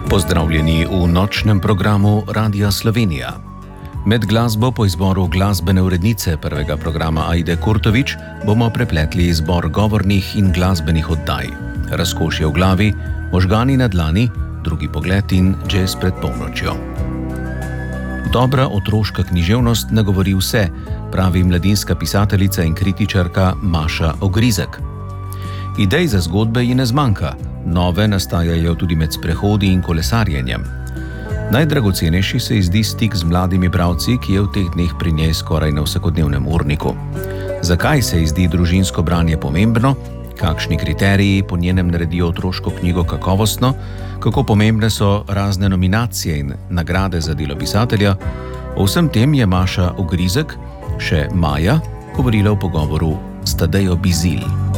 Pozdravljeni v nočnem programu Radia Slovenija. Med glasbo po izboru glasbene urednice prvega programa Aide Kurtovič bomo prepletli izbor govornih in glasbenih oddaj. Razkošje v glavi, možgani na dlani, drugi pogled in jazz pred polnočjo. Dobra otroška književnost ne govori vse, pravi mladinska pisateljica in kritičarka Maša Ogrizek. Idej za zgodbe ji ne zmanjka, nove nastajajo tudi med sprehodi in kolesarjenjem. Najdragocenejši se ji zdi stik z mladimi bralci, ki je v teh dneh pri njej skoraj na vsakodnevnem urniku. Zakaj se ji zdi družinsko branje pomembno? Kakšni kriteriji po njenem naredijo otroško knjigo kakovostno? Kako pomembne so razne nominacije in nagrade za delo pisatelja? O vsem tem je Maša Ogrizek, še maja, govorila v pogovoru s Tadejo Bizilj.